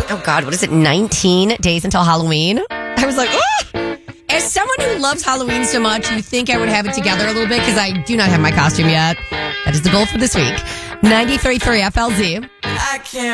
oh God, what is it? 19 days until Halloween. I was like, oh! As someone who loves Halloween so much, you think I would have it together a little bit because I do not have my costume yet. That is the goal for this week. 93.3 FLZ. I can't